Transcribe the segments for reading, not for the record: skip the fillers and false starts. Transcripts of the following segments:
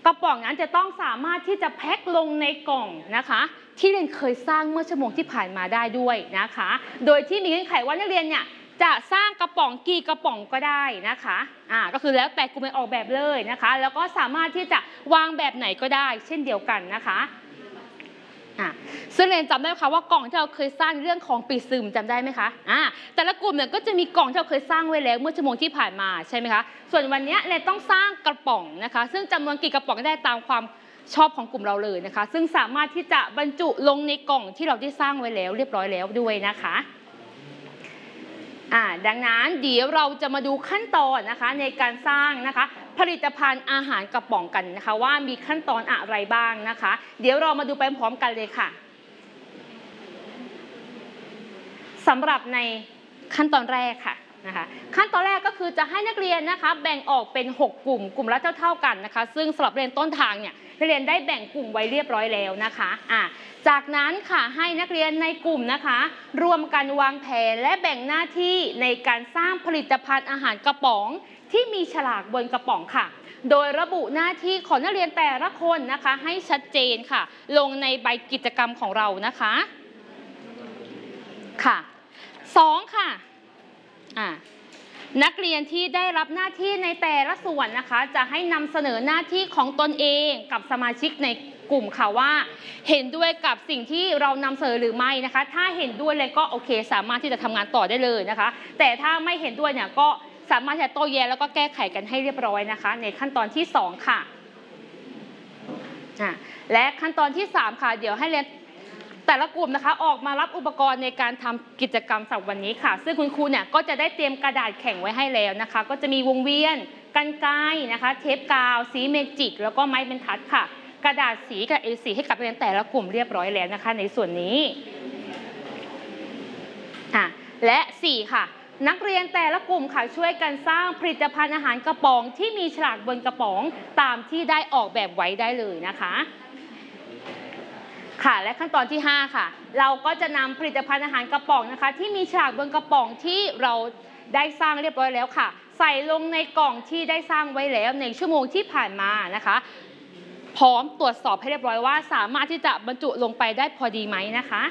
กระป๋องนั้นจะต้องสามารถที่จะแพ็คลงในกล่องนะคะที่เรียนเคยสร้างเมื่อชั่วโมงที่ผ่านมาได้ด้วยนะคะโดยที่มีเงื่อนไขว่านักเรียนเนี่ยจะสร้างกระป๋องกี่กระป๋องก็ได้นะคะก็คือแล้วแต่กลุ่มออกแบบเลยนะคะแล้วก็สามารถที่จะวางแบบไหนก็ได้เช่นเดียวกันนะคะซึ่งเรียนจำได้ไหมคะว่ากล่องที่เราเคยสร้างเรื่องของปีซึมจำได้ไหมคะแต่ละกลุ่มเนี่ยก็จะมีกล่องที่เราเคยสร้างไว้แล้วเมื่อชั่วโมงที่ผ่านมาใช่ไหมคะส่วนวันนี้เรียนต้องสร้างกระป๋องนะคะซึ่งจำนวนกี่กระป๋องได้ตามความชอบของกลุ่มเราเลยนะคะซึ่งสามารถที่จะบรรจุลงในกล่องที่เราได้สร้างไว้แล้วเรียบร้อยแล้วด้วยนะคะดังนั้นเดี๋ยวเราจะมาดูขั้นตอนนะคะในการสร้างนะคะผลิตภัณฑ์อาหารกระป๋องกันนะคะว่ามีขั้นตอนอะไรบ้างนะคะเดี๋ยวเรามาดูไปพร้อมกันเลยค่ะสำหรับในขั้นตอนแรกค่ะนะคะขั้นตอนแรกก็คือจะให้นักเรียนนะคะแบ่งออกเป็น6กลุ่มละเท่ากันนะคะซึ่งสำหรับเรียนต้นทางเนี่ยนักเรียนได้แบ่งกลุ่มไว้เรียบร้อยแล้วนะคะจากนั้นค่ะให้นักเรียนในกลุ่มนะคะรวมกันวางแผนและแบ่งหน้าที่ในการสร้างผลิตภัณฑ์อาหารกระป๋องที่มีฉลากบนกระป๋องค่ะโดยระบุหน้าที่ของนักเรียนแต่ละคนนะคะให้ชัดเจนค่ะลงในใบกิจกรรมของเรานะคะค่ะ2ค่ะนักเรียนที่ได้รับหน้าที่ในแต่ละส่วนนะคะจะให้นำเสนอหน้าที่ของตนเองกับสมาชิกในกลุ่มค่ะว่าเห็นด้วยกับสิ่งที่เรานำเสนอหรือไม่นะคะถ้าเห็นด้วยเลยก็โอเคสามารถที่จะทำงานต่อได้เลยนะคะแต่ถ้าไม่เห็นด้วยเนี่ยก็สามารถจะโต้แย้งแล้วก็แก้ไขกันให้เรียบร้อยนะคะในขั้นตอนที่2ค่ะและขั้นตอนที่3ค่ะเดี๋ยวให้เรียนแต่ละกลุ่มนะคะออกมารับอุปกรณ์ในการทำกิจกรรมสำหรับวันนี้ค่ะซึ่งคุณครูเนี่ยก็จะได้เตรียมกระดาษแข็งไว้ให้แล้วนะคะก็จะมีวงเวียนกรรไกรนะคะเทปกาวสีเมจิกแล้วก็ไม้บรรทัดค่ะกระดาษสีกับ A4 ให้กับนักเรียนแต่ละกลุ่มเรียบร้อยแล้วนะคะในส่วนนี้และ4ค่ะนักเรียนแต่ละกลุ่มค่ะช่วยกันสร้างผลิตภัณฑ์อาหารกระป๋องที่มีฉลากบนกระป๋องตามที่ได้ออกแบบไว้ได้เลยนะคะค่ะและขั้นตอนที่5ค่ะเราก็จะนำผลิตภัณฑ์อาหารกระป๋องนะคะที่มีฉลากบนกระป๋องที่เราได้สร้างเรียบร้อยแล้วค่ะใส่ลงในกล่องที่ได้สร้างไว้แล้วในชั่วโมงที่ผ่านมานะคะพร้อมตรวจสอบให้เรียบร้อยว่าสามารถที่จะบรรจุลงไปได้พอดีไหมนะคะ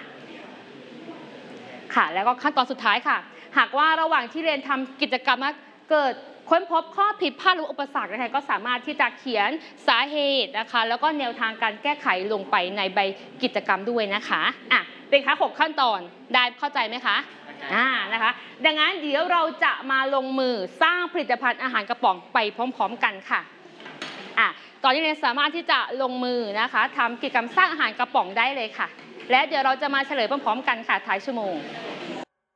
ค่ะแล้วก็ขั้นตอนสุดท้ายค่ะหากว่าระหว่างที่เรียนทำกิจกรรมเกิดค้นพบข้อผิดพลาดหรืออุปสรรคนะคะก็สามารถที่จะเขียนสาเหตุนะคะแล้วก็แนวทางการแก้ไขลงไปในใบกิจกรรมด้วยนะคะเป็นค่ะ6ขั้นตอนได้เข้าใจไหมคะนะคะดังนั้นเดี๋ยวเราจะมาลงมือสร้างผลิตภัณฑ์อาหารกระป๋องไปพร้อมๆกันค่ะตอนนี้เรียนสามารถที่จะลงมือนะคะทำกิจกรรมสร้างอาหารกระป๋องได้เลยค่ะและเดี๋ยวเราจะมาเฉลยพร้อมๆกันค่ะท้ายชั่วโมง